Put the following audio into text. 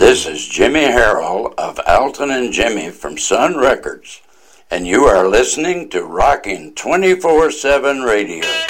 This is Jimmy Harrell of Alton and Jimmy from Sun Records, and you are listening to Rockin' 24/7 Radio.